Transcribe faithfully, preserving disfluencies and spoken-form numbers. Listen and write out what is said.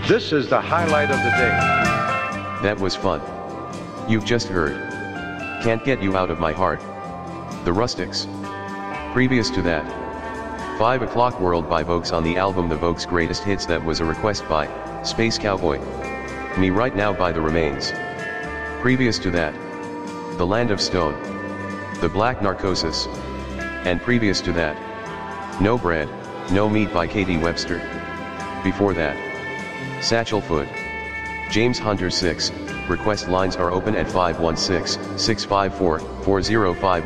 This is the highlight of the day. That was fun. You've just heard Can't Get You Out of My Heart, The Rustics. Previous to that, five o'clock World by Vokes on the album The Vokes Greatest Hits. That was a request by Space Cowboy. Me Right Now by The Remains. Previous to that, The Land of Stone, The Black Narcosis. And previous to that, No Bread, No Meat by Katie Webster. Before that, Satchel Foot, James Hunter six. Request lines are open at five one six, six five four, four zero five.